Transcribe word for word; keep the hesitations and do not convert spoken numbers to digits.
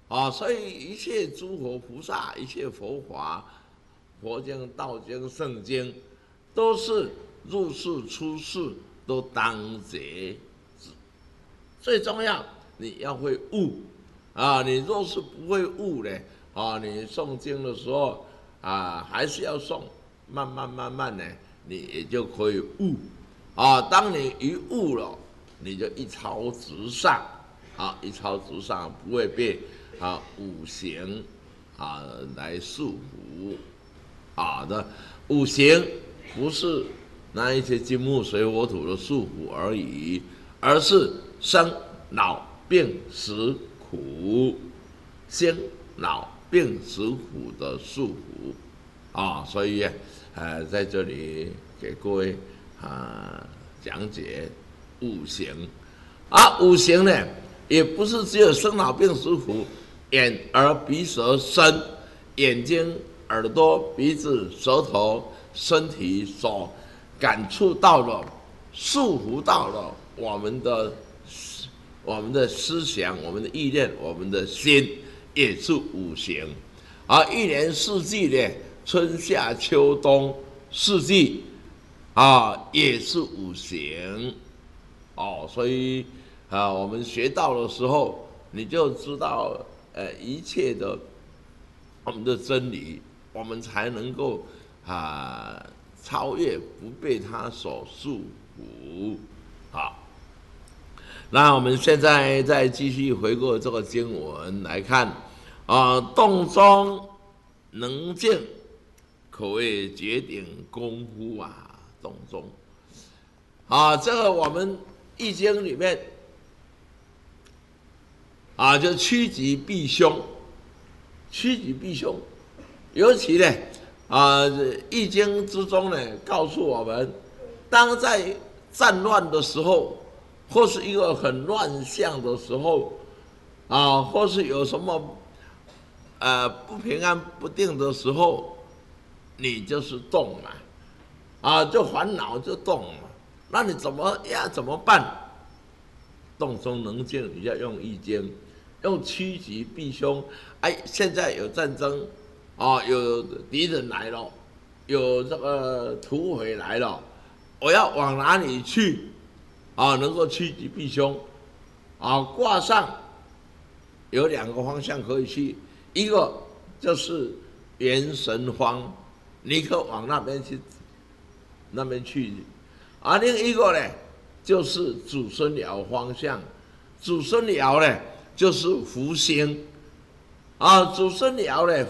啊，所以一切诸佛菩萨，一切佛法、佛经、道经、圣经，都是入世出世都当觉。最重要，你要会悟啊！你若是不会悟呢，啊，你诵经的时候啊，还是要诵，慢慢慢慢呢，你也就可以悟啊。当你一悟了，你就一朝直上，啊，一朝直上，不会被啊五行啊来束缚。啊的五行不是那一些金木水火土的束缚而已，而是生老病死苦，生老病死苦的束缚啊。所以呃，在这里给各位啊讲解五行啊，五行呢也不是只有生老病死苦，眼耳鼻舌身，眼睛、耳朵、鼻子、舌头、身体所感触到了、束缚到了我们的、我们的思想、我们的意念、我们的心，也是五行。而一年四季呢，春夏秋冬四季啊，也是五行。哦，所以啊，我们学到的时候，你就知道，呃，一切的我们的真理，我们才能够啊超越，不被它所束缚。好，那我们现在再继续回过这个经文来看啊，动中能静，可谓绝顶功夫啊，动中啊，这个我们易经里面啊，就趋吉避凶，趋吉避凶。尤其呢，啊，《易经》之中呢，告诉我们，当在战乱的时候，或是一个很乱象的时候，啊，或是有什么呃不平安不定的时候，你就是动嘛，啊，就烦恼就动嘛。那你怎么呀？怎么办？动中能静，你要用易经，用趋吉避凶。哎，现在有战争，啊，有敌人来了，有这个土匪来了，我要往哪里去？啊，能够趋吉避凶。啊，卦上有两个方向可以去，一个就是元神方，你可往那边去，那边去。啊，另一个呢，就是祖孙爻方向，祖孙爻呢就是福星，啊，祖孙爻呢